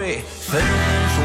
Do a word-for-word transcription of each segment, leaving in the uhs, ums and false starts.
会分数。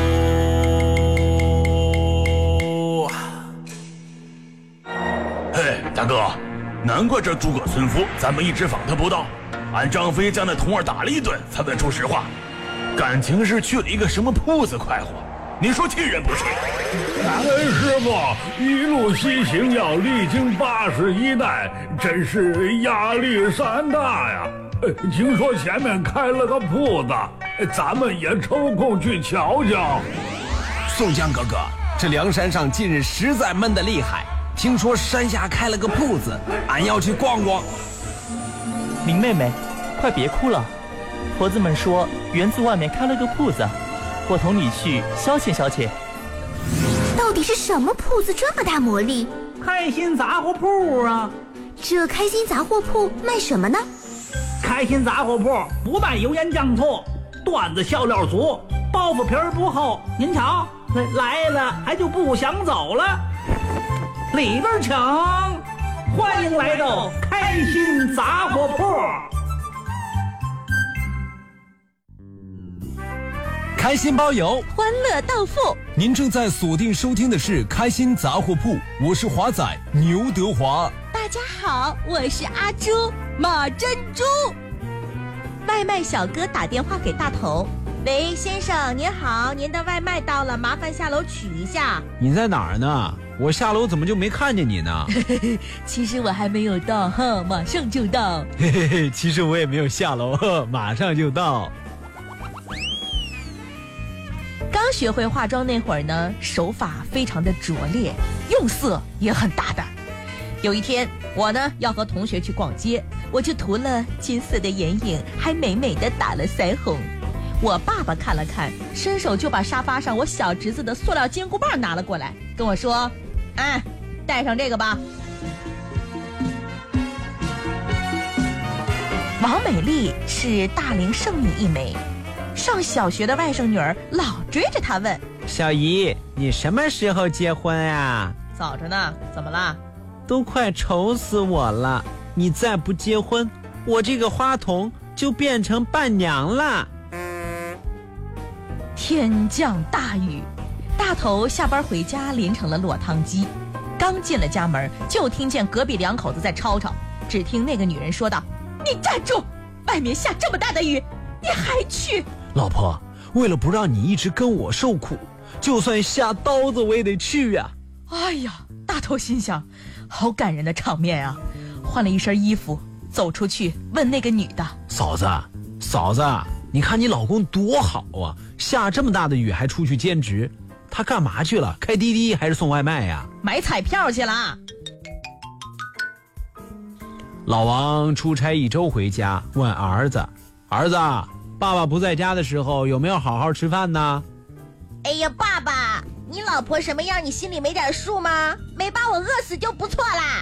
嘿，大哥，难怪这诸葛村夫咱们一直访他不到，俺张飞将那童儿打了一顿才问出实话，感情是去了一个什么铺子快活，你说气人不气？ 感恩师傅一路西行，要历经八十一难，真是压力山大呀。听说前面开了个铺子，咱们也抽空去瞧瞧。 宋江哥哥，这梁山上近日实在闷得厉害，听说山下开了个铺子，俺要去逛逛。 林妹妹，快别哭了，婆子们说园子外面开了个铺子，我同你去消遣消遣。 到底是什么铺子这么大魔力？ 开心杂货铺啊！ 这开心杂货铺卖什么呢？ 开心杂货铺不卖油盐酱醋，段子笑料足，包袱皮儿不厚。您瞧，来了还就不想走了。里边请，欢迎来到开心杂货铺。 开心包邮， 欢乐到付。 您正在锁定收听的是开心杂货铺，我是华仔牛德华。 大家好，我是阿朱马珍珠。外卖小哥打电话给大头，喂，先生您好，您的外卖到了，麻烦下楼取一下。 你在哪儿呢？我下楼怎么就没看见你呢？ 其实我还没有到，哈，马上就到。 嘿嘿嘿，其实我也没有下楼，呵，马上就到。 刚学会化妆那会儿呢，手法非常的拙劣，用色也很大胆。有一天我呢要和同学去逛街，我就涂了金色的眼影，还美美的打了腮红。我爸爸看了看，伸手就把沙发上我小侄子的塑料坚固棒拿了过来，跟我说，哎，戴上这个吧。王美丽是大龄剩女一枚，上小学的外甥女儿老追着她问， 小姨，你什么时候结婚啊？ 早着呢，怎么了？ 都快愁死我了，你再不结婚，我这个花童就变成伴娘了。 天降大雨，大头下班回家淋成了落汤鸡。刚进了家门，就听见隔壁两口子在吵吵。只听那个女人说道，你站住，外面下这么大的雨，你还去？ 老婆，为了不让你一直跟我受苦，就算下刀子我也得去呀、 啊。哎呀，大头心想，好感人的场面啊！换了一身衣服，走出去问那个女的， 嫂子，嫂子，你看你老公多好啊，下这么大的雨还出去兼职，他干嘛去了？开滴滴还是送外卖呀？ 买彩票去了。 老王出差一周回家，问儿子，儿子，爸爸不在家的时候有没有好好吃饭呢？ 哎呀，爸爸，你老婆什么样你心里没点数吗？没把我饿死就不错啦。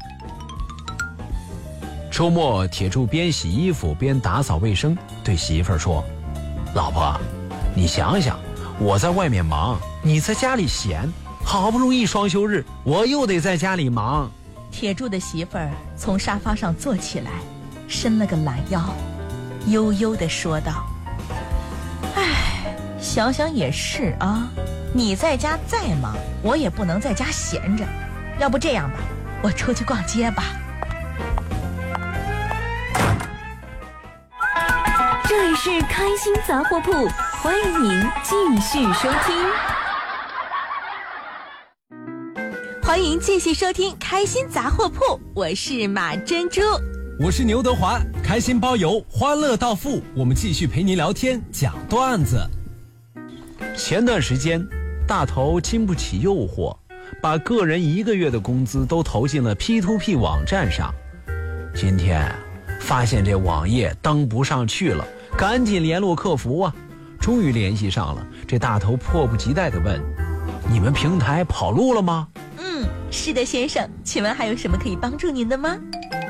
周末，铁柱边洗衣服边打扫卫生，对媳妇儿说，老婆，你想想，我在外面忙，你在家里闲，好不容易双休日，我又得在家里忙。 铁柱的媳妇儿从沙发上坐起来，伸了个懒腰，悠悠地说道，唉，想想也是啊，你在家再忙，我也不能在家闲着。要不这样吧，我出去逛街吧。 这里是开心杂货铺，欢迎您继续收听。 欢迎继续收听开心杂货铺，我是马珍珠， 我是牛德华。开心包邮，欢乐到付，我们继续陪您聊天讲段子。 前段时间大头经不起诱惑，把个人一个月的工资都投进了 P to P 网站上。今天发现这网页登不上去了，赶紧联络客服啊，终于联系上了。这大头迫不及待地问，你们平台跑路了吗？ 嗯，是的先生，请问还有什么可以帮助您的吗？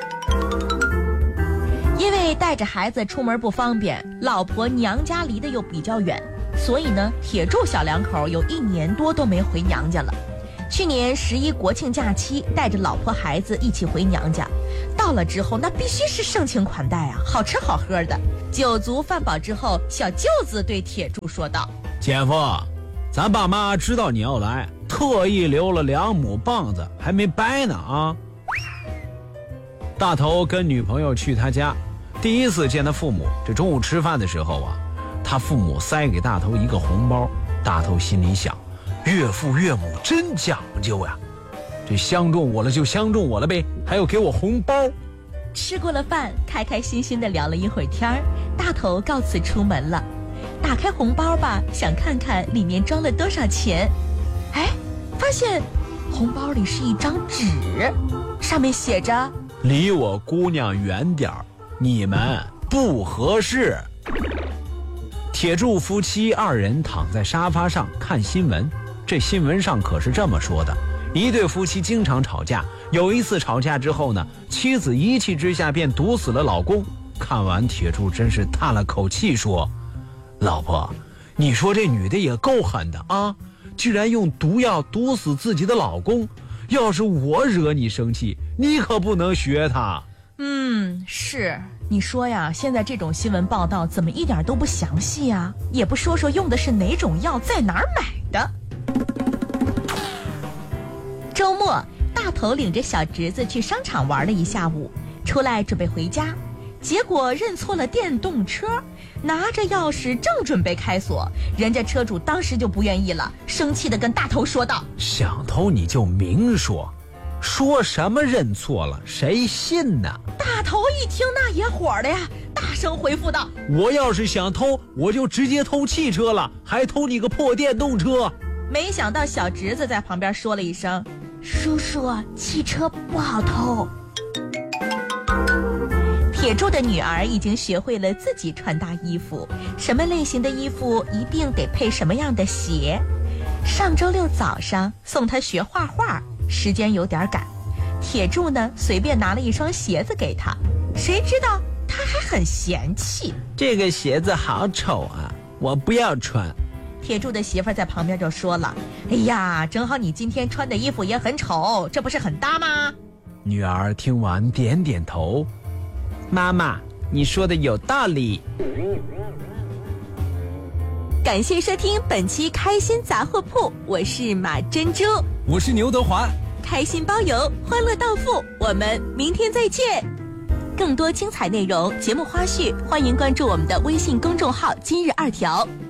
因为带着孩子出门不方便，老婆娘家离得又比较远，所以呢，铁柱小两口有一年多都没回娘家了。去年十一国庆假期，带着老婆孩子一起回娘家，到到了之后，那必须是盛情款待啊，好吃好喝的。酒足饭饱之后，小舅子对铁柱说道： 姐夫，咱爸妈知道你要来，特意留了两亩棒子，还没掰呢啊。大头跟女朋友去他家，第一次见他父母，这中午吃饭的时候啊，他父母塞给大头一个红包，大头心里想，岳父岳母真讲究呀，这相中我了就相中我了呗，还要给我红包。 吃过了饭，开开心心的聊了一会儿天儿，大头告辞出门了。打开红包吧，想看看里面装了多少钱。哎，发现红包里是一张纸，上面写着： 离我姑娘远点儿，你们不合适。铁柱夫妻二人躺在沙发上看新闻，这新闻上可是这么说的：一对夫妻经常吵架，有一次吵架之后呢，妻子一气之下便毒死了老公。看完，铁柱真是叹了口气说：老婆，你说这女的也够狠的啊，居然用毒药毒死自己的老公。要是我惹你生气，你可不能学她。 嗯，是，你说呀，现在这种新闻报道怎么一点都不详细啊？也不说说用的是哪种药，在哪儿买的。周末，大头领着小侄子去商场玩了一下午，出来准备回家，结果认错了电动车，拿着钥匙正准备开锁，人家车主当时就不愿意了，生气地跟大头说道： 想偷你就明说，说什么认错了，谁信呢？ 大头一听那也火了呀，大声回复道： 我要是想偷，我就直接偷汽车了，还偷你个破电动车。 没想到小侄子在旁边说了一声：叔叔，汽车不好偷。铁柱的女儿已经学会了自己穿搭衣服，什么类型的衣服一定得配什么样的鞋。上周六早上送她学画画，时间有点赶，铁柱呢随便拿了一双鞋子给她，谁知道她还很嫌弃， 这个鞋子好丑啊，我不要穿。 铁柱的媳妇在旁边就说了：哎呀，正好你今天穿的衣服也很丑，这不是很搭吗？ 女儿听完点点头，妈妈，你说的有道理。 感谢收听本期开心杂货铺，我是马珍珠， 我是牛德华， 开心包邮，欢乐到付，我们明天再见。更多精彩内容、节目花絮，欢迎关注我们的微信公众号今日二条。